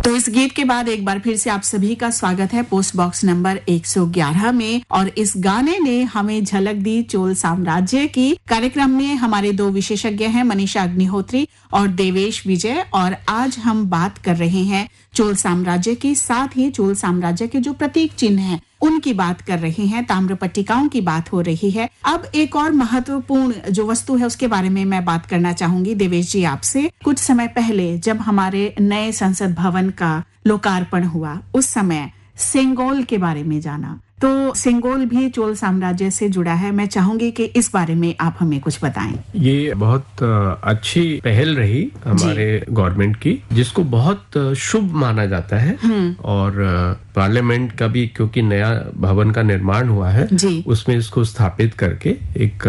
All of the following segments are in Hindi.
तो इस गीत के बाद एक बार फिर से आप सभी का स्वागत है पोस्ट बॉक्स नंबर 111 में। और इस गाने ने हमें झलक दी चोल साम्राज्य की। कार्यक्रम में हमारे दो विशेषज्ञ हैं, मनीषा अग्निहोत्री और देवेश विजय, और आज हम बात कर रहे हैं चोल साम्राज्य की, साथ ही चोल साम्राज्य के जो प्रतीक चिन्ह हैं उनकी बात कर रहे हैं, ताम्र पट्टिकाओं की बात हो रही है। अब एक और महत्वपूर्ण जो वस्तु है उसके बारे में मैं बात करना चाहूंगी देवेश जी आपसे। कुछ समय पहले जब हमारे नए संसद भवन का लोकार्पण हुआ, उस समय सेंगोल के बारे में जाना, तो सेंगोल भी चोल साम्राज्य से जुड़ा है। मैं चाहूंगी कि इस बारे में आप हमें कुछ बताएं। ये बहुत अच्छी पहल रही हमारे गवर्नमेंट की, जिसको बहुत शुभ माना जाता है। और पार्लियामेंट का भी क्योंकि नया भवन का निर्माण हुआ है, उसमें इसको स्थापित करके एक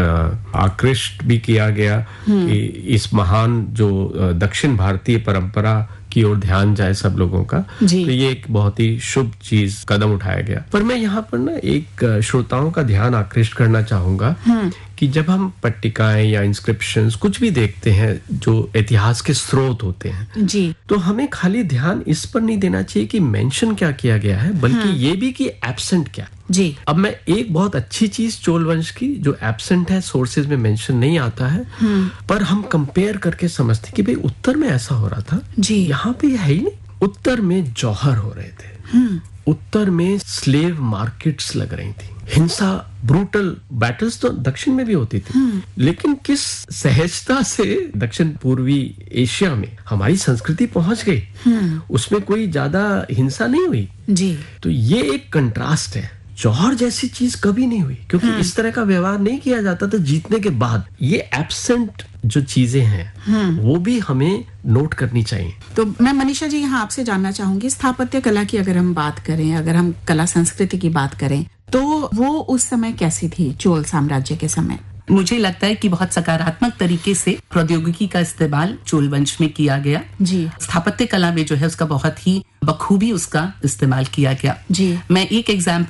आकृष्ट भी किया गया कि इस महान जो दक्षिण भारतीय परंपरा की ओर ध्यान जाए सब लोगों का। तो ये एक बहुत ही शुभ चीज कदम उठाया गया। पर मैं यहाँ पर ना एक श्रोताओं का ध्यान आकृष्ट करना चाहूंगा कि जब हम पट्टिकाएं या इंस्क्रिप्शंस कुछ भी देखते हैं जो इतिहास के स्रोत होते हैं जी, तो हमें खाली ध्यान इस पर नहीं देना चाहिए कि मेंशन क्या किया गया है, बल्कि ये भी कि एब्सेंट क्या जी। अब मैं एक बहुत अच्छी चीज चोल वंश की जो एब्सेंट है, सोर्सेज में मेंशन नहीं आता है, पर हम कंपेयर करके समझते कि भाई उत्तर में ऐसा हो रहा था जी, यहाँ पे है ही नहीं। उत्तर में जौहर हो रहे थे, उत्तर में स्लेव मार्केट्स लग रही थी, हिंसा, ब्रूटल बैटल्स तो दक्षिण में भी होती थी, लेकिन किस सहजता से दक्षिण पूर्वी एशिया में हमारी संस्कृति पहुंच गई, उसमें कोई ज्यादा हिंसा नहीं हुई जी। तो ये एक कंट्रास्ट है। जौहर जैसी चीज कभी नहीं हुई, क्योंकि इस तरह का व्यवहार नहीं किया जाता था जीतने के बाद। ये एब्सेंट जो चीजें हैं वो भी हमें नोट करनी चाहिए। तो मैं मनीषा जी यहाँ आपसे जानना चाहूंगी, स्थापत्य कला की अगर हम बात करें, अगर हम कला संस्कृति की बात करें, तो वो उस समय कैसी थी चोल साम्राज्य के समय? मुझे लगता है कि बहुत सकारात्मक तरीके से प्रौद्योगिकी का इस्तेमाल चोल वंश में किया गया जी। स्थापत्य कला में जो है उसका बहुत ही बखूबी उसका इस्तेमाल किया गया जी। मैं एक एग्जाम्पल